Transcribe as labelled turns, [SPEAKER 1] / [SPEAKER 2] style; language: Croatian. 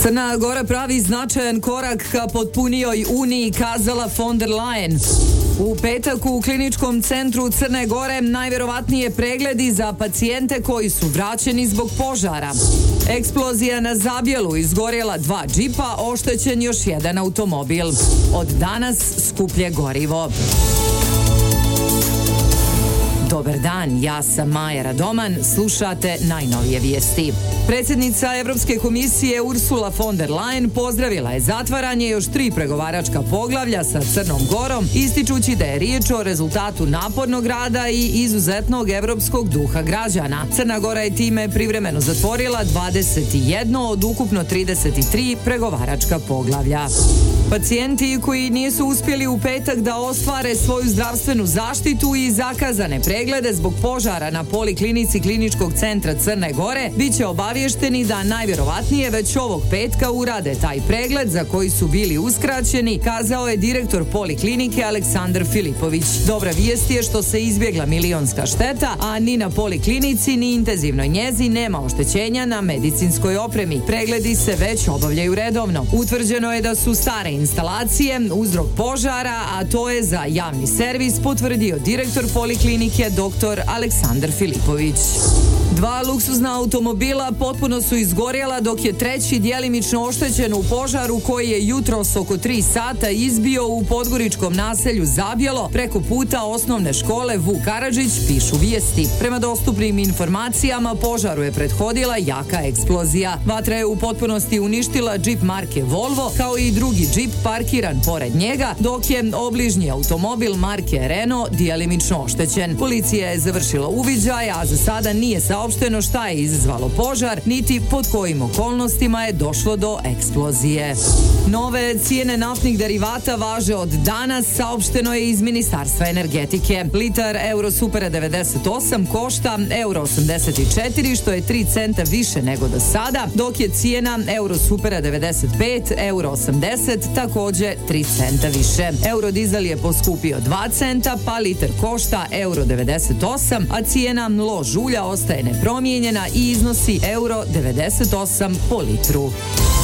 [SPEAKER 1] Crna Gora pravi značajan korak ka potpunijoj uniji, kazala von der Leyen. U petak u Kliničkom centru Crne Gore najvjerovatnije pregledi za pacijente koji su vraćeni zbog požara. Eksplozija na Zabjelu, izgorjela 2 džipa, oštećen još 1 automobil. Od danas skuplje gorivo. Dobar dan, ja sam Maja Radoman, slušate najnovije vijesti. Predsjednica Europske komisije Ursula von der Leyen pozdravila je zatvaranje još 3 pregovaračka poglavlja sa Crnom Gorom, ističući da je riječ o rezultatu napornog rada i izuzetnog europskog duha građana. Crna Gora je time privremeno zatvorila 21 od ukupno 33 pregovaračka poglavlja. Pacijenti koji nisu uspjeli u petak da ostvare svoju zdravstvenu zaštitu i zakazane preglede zbog požara na poliklinici Kliničkog centra Crne Gore bit će obavješteni da najvjerovatnije već ovog petka urade taj pregled za koji su bili uskraćeni, kazao je direktor poliklinike Aleksandar Filipović. Dobra vijest je što se izbjegla milionska šteta, a ni na poliklinici ni intenzivnoj njezi nema oštećenja na medicinskoj opremi. Pregledi se već obavljaju redovno. Utvrđeno je da su stare instalacije uzrok požara, a to je za javni servis potvrdio direktor poliklinike dr. Aleksandar Filipović. 2 luksuzna automobila potpuno su izgorjela, dok je treći djelimično oštećen u požaru koji je jutros oko 3 sata izbio u podgoričkom naselju Zabjelo preko puta osnovne škole Vuk Karadžić, pišu vijesti. Prema dostupnim informacijama požaru je prethodila jaka eksplozija. Vatra je u potpunosti uništila džip marke Volvo, kao i drugi džip parkiran pored njega, dok je obližnji automobil marke Renault djelimično oštećen. Policija je završila uviđaj, a za sada nije saopšteno šta je izazvalo požar, niti pod kojim okolnostima je došlo do eksplozije. Nove cijene naftnih derivata važe od danas, saopšteno je iz Ministarstva energetike. Litar Eurosupera 98 košta €84, što je 3 centa više nego do sada, dok je cijena Eurosupera 95 €80, također 3 centa više. Eurodizel je poskupio 2 centa, pa litar košta €98, a cijena lož ulja ostaje nepromijenjena i iznosi €98 po litru.